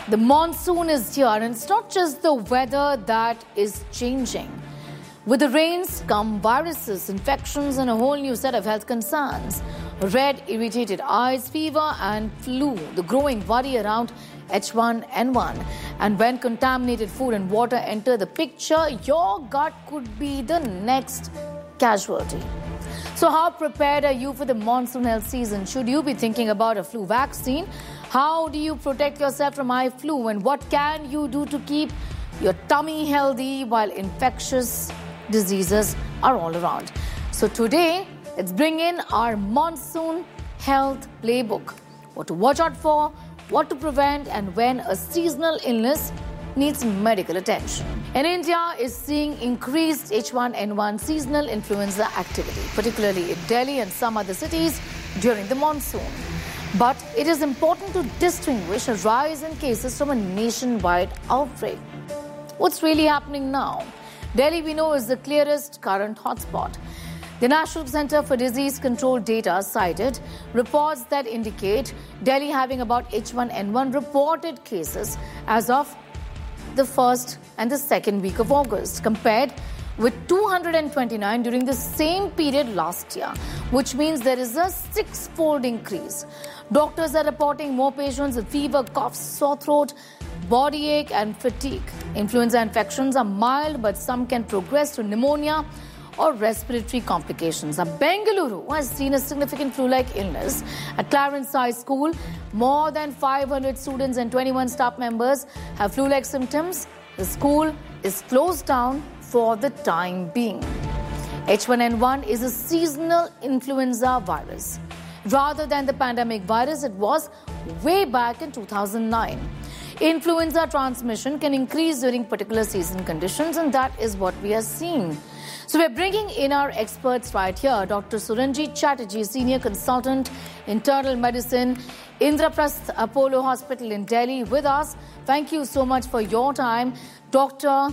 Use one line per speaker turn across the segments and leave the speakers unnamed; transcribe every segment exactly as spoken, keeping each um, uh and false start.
The monsoon is here, and it's not just the weather that is changing. With the rains come viruses, infections, and a whole new set of health concerns. Red, irritated eyes, fever, and flu. The growing worry around H one N one. And when contaminated food and water enter the picture, your gut could be the next casualty. So how prepared are you for the monsoon health season? Should you be thinking about a flu vaccine? How do you protect yourself from eye flu? And what can you do to keep your tummy healthy while infectious diseases are all around? So today, let's bring in our monsoon health playbook. What to watch out for, what to prevent, and when a seasonal illness needs medical attention. And India is seeing increased H one N one seasonal influenza activity, particularly in Delhi and some other cities during the monsoon. But it is important to distinguish a rise in cases from a nationwide outbreak. What's really happening now? Delhi, we know, is the clearest current hotspot. The National Center for Disease Control data cited reports that indicate Delhi having about H one N one reported cases as of the first and the second week of August, compared with two hundred twenty-nine during the same period last year, which means there is a six-fold increase. Doctors are reporting more patients with fever, cough, sore throat, body ache, and fatigue. Influenza infections are mild, but some can progress to pneumonia or respiratory complications. Now, Bengaluru has seen a significant flu-like illness. At Clarence High School, more than five hundred students and twenty-one staff members have flu-like symptoms. The school is closed down for the time being. H one N one is a seasonal influenza virus. Rather than the pandemic virus, it was way back in two thousand nine. Influenza transmission can increase during particular season conditions, and that is what we are seeing. So we're bringing in our experts right here. Doctor Suranjit Chatterjee, Senior Consultant, Internal Medicine, Indraprasth Apollo Hospital in Delhi with us. Thank you so much for your time. Doctor,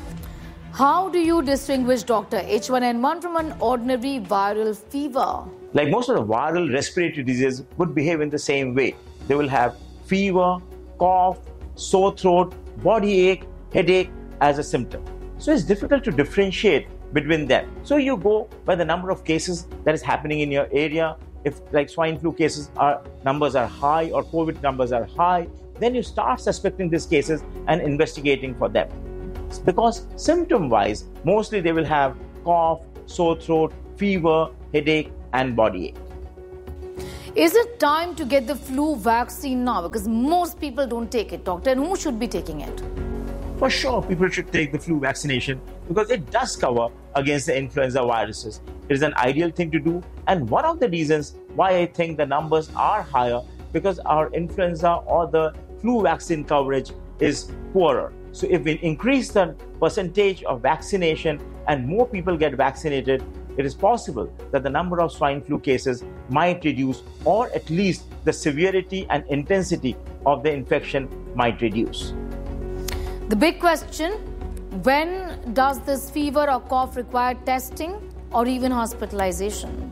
how do you distinguish, Doctor, H one N one from an ordinary viral fever?
Like most of the viral respiratory diseases would behave in the same way. They will have fever, cough, sore throat, body ache, headache as a symptom. So it's difficult to differentiate between them. So you go by the number of cases that is happening in your area. If like swine flu cases are numbers are high or COVID numbers are high, then you start suspecting these cases and investigating for them. Because symptom-wise, mostly they will have cough, sore throat, fever, headache, and body ache.
Is it time to get the flu vaccine now? Because most people don't take it, Doctor. And who should be taking it?
For sure, people should take the flu vaccination because it does cover against the influenza viruses. It is an ideal thing to do. And one of the reasons why I think the numbers are higher because our influenza or the flu vaccine coverage is poorer. So if we increase the percentage of vaccination and more people get vaccinated, it is possible that the number of swine flu cases might reduce, or at least the severity and intensity of the infection might reduce.
The big question, when does this fever or cough require testing or even hospitalization?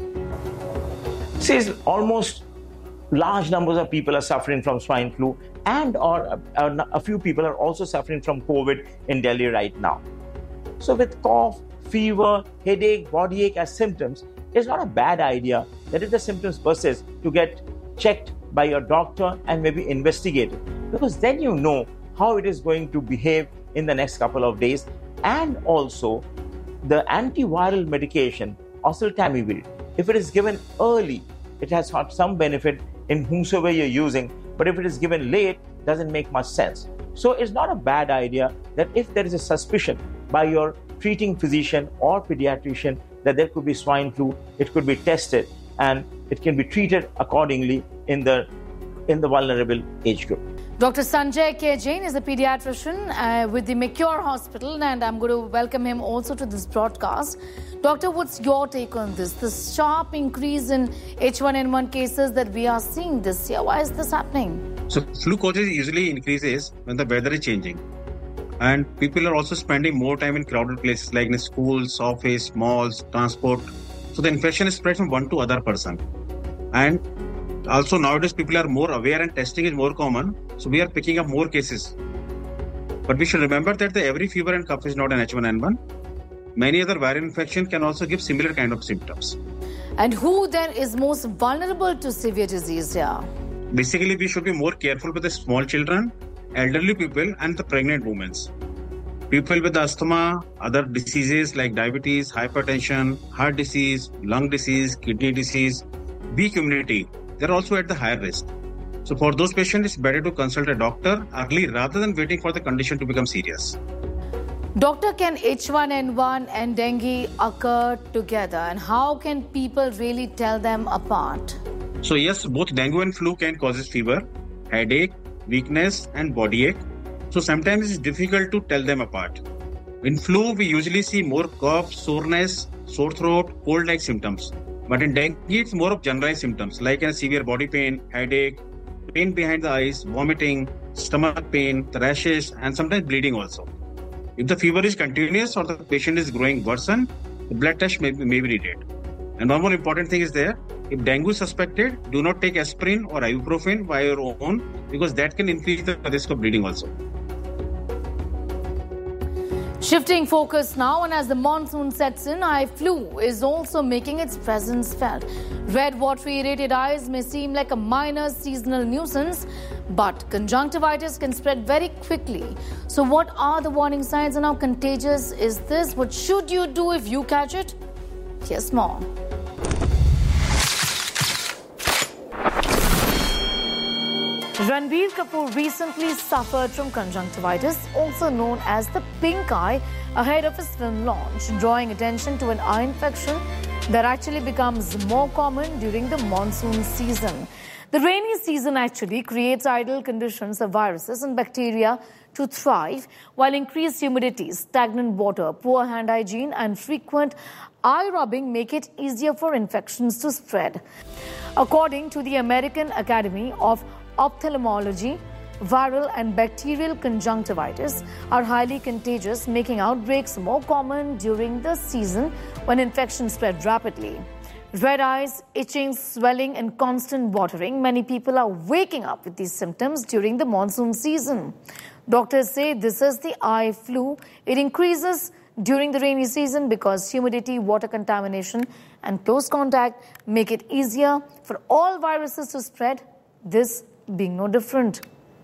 See, almost large numbers of people are suffering from swine flu, and or a, a few people are also suffering from COVID in Delhi right now. So with cough, fever, headache, body ache as symptoms, it's not a bad idea that if the symptoms persist to get checked by your doctor and maybe investigated, because then you know how it is going to behave in the next couple of days. And also the antiviral medication, oseltamivir, if it is given early, it has had some benefit in whomsoever you're using, but if it is given late, it doesn't make much sense. So it's not a bad idea that if there is a suspicion by your treating physician or pediatrician that there could be swine flu, it could be tested and it can be treated accordingly in the in the vulnerable age group.
Doctor Sanjay K. Jain is a pediatrician uh, with the Macure Hospital, and I'm going to welcome him also to this broadcast. Doctor, what's your take on this? The sharp increase in H one N one cases that we are seeing this year. Why is this happening?
So flu causes usually increases when the weather is changing. And people are also spending more time in crowded places like in schools, office, malls, transport. So the infection is spread from one to other person. And Also, nowadays people are more aware and testing is more common. So we are picking up more cases. But we should remember that the every fever and cough is not an H one N one. Many other viral infection can also give similar kind of symptoms.
And who then is most vulnerable to severe disease here?
Basically, we should be more careful with the small children, elderly people and the pregnant women. People with asthma, other diseases like diabetes, hypertension, heart disease, lung disease, kidney disease, weak immunity, they're also at the higher risk. So for those patients, it's better to consult a doctor early rather than waiting for the condition to become serious.
Doctor, can H one N one and dengue occur together? And how can people really tell them apart?
So yes, both dengue and flu can cause fever, headache, weakness and body ache. So sometimes it's difficult to tell them apart. In flu, we usually see more cough, soreness, sore throat, cold-like symptoms. But in dengue, it's more of generalized symptoms like a severe body pain, headache, pain behind the eyes, vomiting, stomach pain, rashes, and sometimes bleeding also. If the fever is continuous or the patient is growing worsen, the blood test may, may be needed. And one more important thing is there, if dengue is suspected, do not take aspirin or ibuprofen by your own because that can increase the risk of bleeding also.
Shifting focus now, and as the monsoon sets in, eye flu is also making its presence felt. Red, watery, irritated eyes may seem like a minor seasonal nuisance, but conjunctivitis can spread very quickly. So what are the warning signs and how contagious is this? What should you do if you catch it? Here's more. Ranbir Kapoor recently suffered from conjunctivitis, also known as the pink eye, ahead of his film launch, drawing attention to an eye infection that actually becomes more common during the monsoon season. The rainy season actually creates ideal conditions for viruses and bacteria to thrive, while increased humidity, stagnant water, poor hand hygiene and frequent eye rubbing make it easier for infections to spread. According to the American Academy of Ophthalmology, viral and bacterial conjunctivitis are highly contagious, making outbreaks more common during the season when infections spread rapidly. Red eyes, itching, swelling and constant watering. Many people are waking up with these symptoms during the monsoon season. Doctors say this is the eye flu. It increases during the rainy season because humidity, water contamination and close contact make it easier for all viruses to spread, this being no different.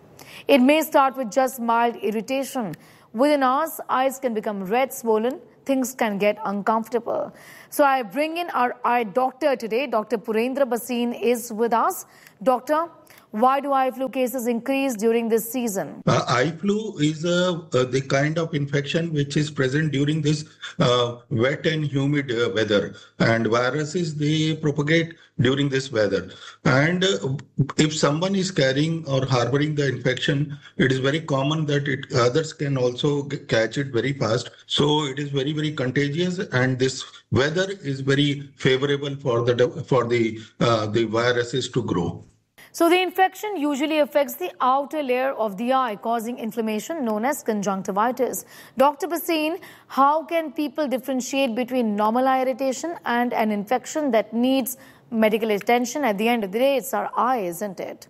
It may start with just mild irritation. Within hours, eyes can become red, swollen. Things can get uncomfortable. So I bring in our eye doctor today. Doctor Purendra Bhasin is with us. Doctor, why do eye flu cases increase during this season?
Uh, eye flu is uh, uh, the kind of infection which is present during this uh, wet and humid uh, weather. And viruses, they propagate during this weather. And uh, if someone is carrying or harboring the infection, it is very common that it, others can also catch it very fast. So it is very, very contagious, and this weather is very favorable for the for the uh, the viruses to grow.
So the infection usually affects the outer layer of the eye, causing inflammation known as conjunctivitis. Doctor Bhasin, how can people differentiate between normal eye irritation and an infection that needs medical attention? At the end of the day, it's our eye, isn't it?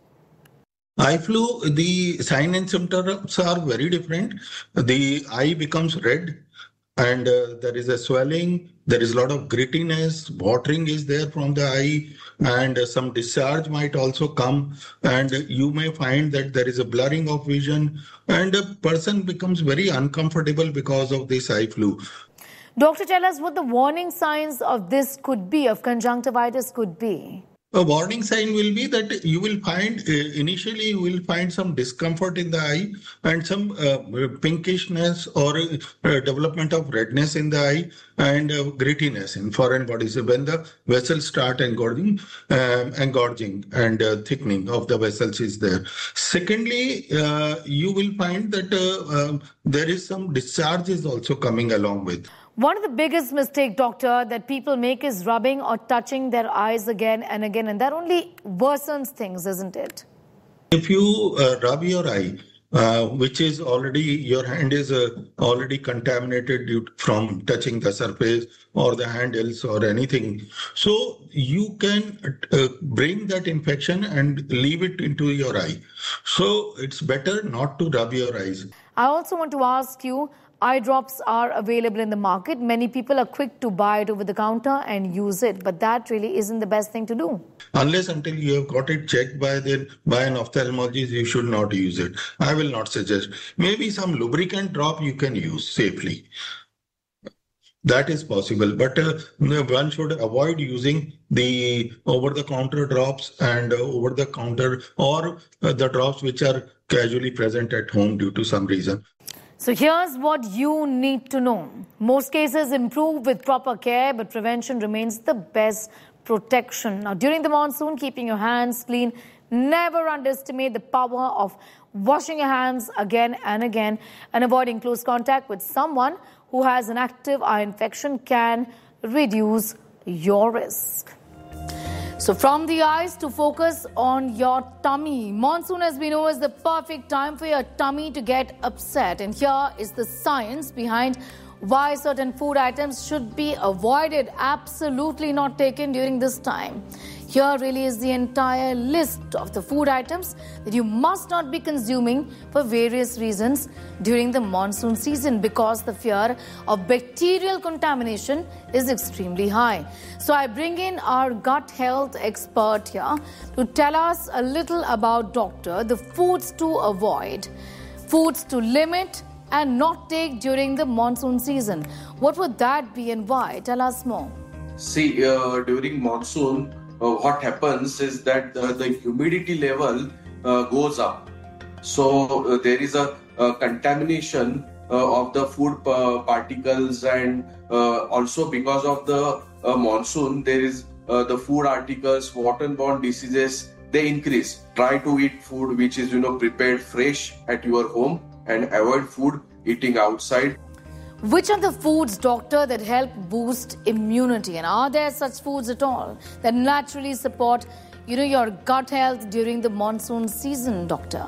Eye flu, the signs and symptoms are very different. The eye becomes red, and uh, there is a swelling, there is a lot of grittiness, watering is there from the eye, and uh, some discharge might also come, and you may find that there is a blurring of vision, and a person becomes very uncomfortable because of this eye flu.
Doctor, tell us what the warning signs of this could be, of conjunctivitis could be.
A warning sign will be that you will find, uh, initially you will find some discomfort in the eye and some uh, pinkishness or uh, development of redness in the eye and uh, grittiness in foreign bodies when the vessels start engorging, um, engorging and uh, thickening of the vessels is there. Secondly, uh, you will find that uh, uh, there is some discharge is also coming along with.
One of the biggest mistakes, doctor, that people make is rubbing or touching their eyes again and again, and that only worsens things, isn't it?
If you uh, rub your eye uh, which is already, your hand is uh, already contaminated due to, from touching the surface or the handles or anything. So you can uh, bring that infection and leave it into your eye. So it's better not to rub your eyes.
I also want to ask you, eye drops are available in the market. Many people are quick to buy it over the counter and use it, but that really isn't the best thing to do.
Unless until you have got it checked by the by an ophthalmologist, you should not use it. I will not suggest. Maybe some lubricant drop you can use safely. That is possible, but uh, one should avoid using the over-the-counter drops and uh, over-the-counter or uh, the drops which are casually present at home due to some reason.
So here's what you need to know. Most cases improve with proper care, but prevention remains the best protection. Now, during the monsoon, keeping your hands clean, never underestimate the power of washing your hands again and again, and avoiding close contact with someone who has an active eye infection can reduce your risk. So from the eyes to focus on your tummy. Monsoon, as we know, is the perfect time for your tummy to get upset. And here is the science behind why certain food items should be avoided, absolutely not taken during this time. Here really is the entire list of the food items that you must not be consuming for various reasons during the monsoon season, because the fear of bacterial contamination is extremely high. So I bring in our gut health expert here to tell us a little about, doctor, the foods to avoid, foods to limit and not take during the monsoon season. What would that be and why? Tell us more.
See, uh, during monsoon, Uh, what happens is that uh, the humidity level uh, goes up. So uh, there is a, a contamination uh, of the food uh, particles, and uh, also because of the uh, monsoon, there is uh, the food articles, waterborne diseases, they increase. Try to eat food which is, you know, prepared fresh at your home and avoid food eating outside.
Which are the foods, doctor, that help boost immunity? And are there such foods at all that naturally support, you know, your gut health during the monsoon season, doctor?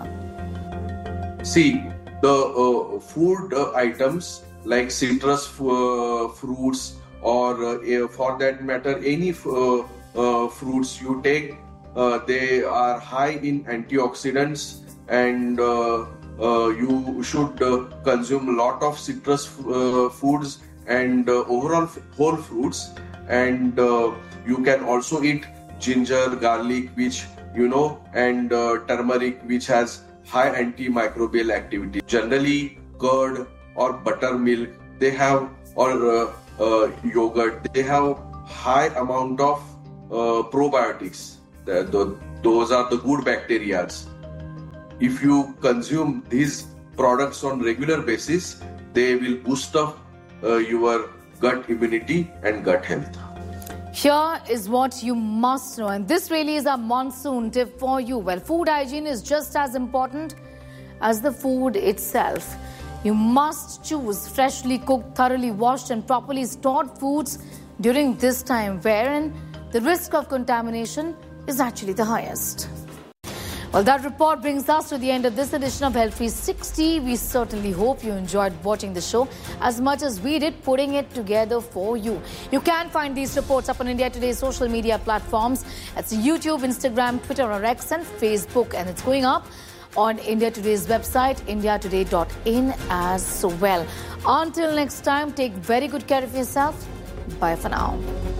See, the uh, food uh, items like citrus uh, fruits, or uh, for that matter, any uh, uh, fruits you take, uh, they are high in antioxidants, and uh, Uh, you should uh, consume a lot of citrus uh, foods and uh, overall whole fruits, and uh, you can also eat ginger, garlic, which you know, and uh, turmeric, which has high antimicrobial activity. Generally, curd or buttermilk, they have, or uh, uh, yogurt, they have high amount of uh, probiotics. The, the, those are the good bacteria. If you consume these products on regular basis, they will boost up uh, your gut immunity and gut health.
Here is what you must know, and this really is a monsoon tip for you. Well, food hygiene is just as important as the food itself. You must choose freshly cooked, thoroughly washed and properly stored foods during this time, wherein the risk of contamination is actually the highest. Well, that report brings us to the end of this edition of Health three sixty. We certainly hope you enjoyed watching the show as much as we did putting it together for you. You can find these reports up on India Today's social media platforms. That's YouTube, Instagram, Twitter or X and Facebook. And it's going up on India Today's website, india today dot in as well. Until next time, take very good care of yourself. Bye for now.